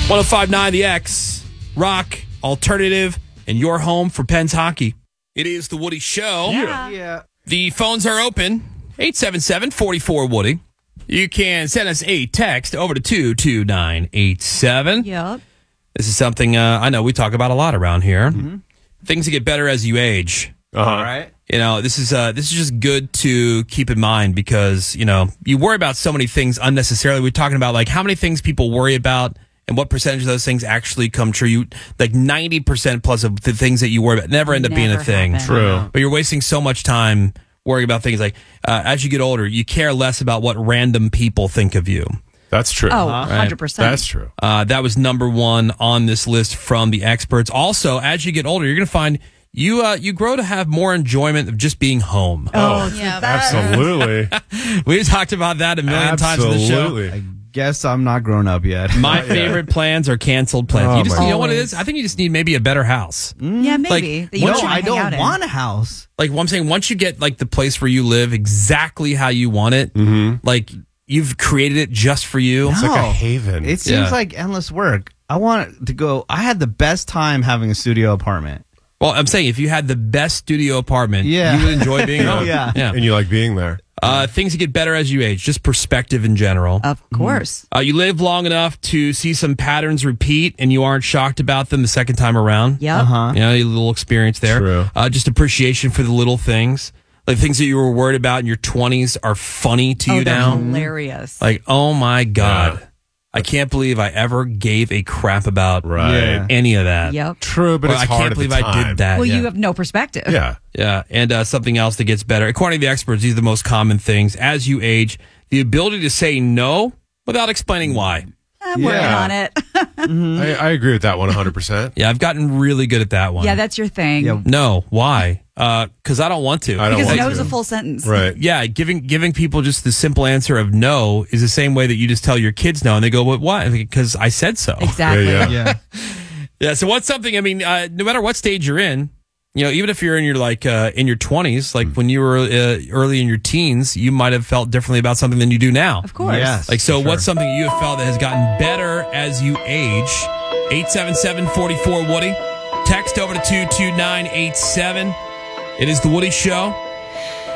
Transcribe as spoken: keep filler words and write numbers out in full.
one oh five point nine The X, rock, alternative, and your home for Penn's hockey. It is the Woody Show. Yeah. yeah. The phones are open, eight seven seven, four four, Woody. You can send us a text over to two two nine eight seven. Yep. This is something uh, I know we talk about a lot around here. Mm-hmm. Things that get better as you age. Uh-huh. All right. You know, this is uh, this is just good to keep in mind because, you know, you worry about so many things unnecessarily. We're talking about, like, how many things people worry about and what percentage of those things actually come true. You, like, ninety percent plus of the things that you worry about never end up Never being a thing. happen. True. But you're wasting so much time worrying about things like, uh, as you get older, you care less about what random people think of you. That's true. Oh, one hundred percent. That's true. Uh, that was number one on this list from the experts. Also, as you get older, you're going to find you uh, you grow to have more enjoyment of just being home. Oh, yeah. absolutely. We talked about that a million times on the show. Absolutely. Guess I'm not grown up yet. My favorite plans are canceled plans. Oh, you just my you know what it Always. is? I think you just need maybe a better house. Yeah, maybe. Like, that you no, don't I hang out don't in. want a house. Like what I'm saying, once you get like the place where you live exactly how you want it, Mm-hmm. like you've created it just for you. It's like a No. haven. It seems Yeah. like endless work. I want to go. I had the best time having a studio apartment. Well, I'm saying if you had the best studio apartment, Yeah. you would enjoy being home. Yeah. yeah. and you like being there. Uh, things that get better as you age, just perspective in general. Of course. Uh, you live long enough to see some patterns repeat, and you aren't shocked about them the second time around. Yep. Uh-huh. You know, a little experience there. True. Uh, just appreciation for the little things. Like things that you were worried about in your twenties are funny to Oh, you they're now. hilarious. Like, oh my God. Yeah. I can't believe I ever gave a crap about Right. Yeah. any of that. Yep. True, but Or it's I hard can't at believe the I time. did that. Well, yeah. you have no perspective. Yeah. Yeah, and uh, something else that gets better. According to the experts, these are the most common things. As you age, the ability to say no without explaining why. I'm working Yeah. on it. I, I agree with that one one hundred percent. Yeah, I've gotten really good at that one. yeah, that's your thing. Yeah. No, why? Because I don't want to. I don't because want no is to. a full sentence. Right. Yeah, giving giving people just the simple answer of no is the same way that you just tell your kids no, and they go, "What? Why?" Because I said so. Exactly. Yeah, Yeah. Yeah. So what's something? I mean, uh, no matter what stage you're in, you know, even if you're in your like uh, in your twenties, like when you were uh, early in your teens, you might have felt differently about something than you do now. Of course. Yes. Like, so for what's sure. something you have felt that has gotten better as you age? eight seven seven, four four, Woody. Text over to two two nine eight seven. It is the Woody Show.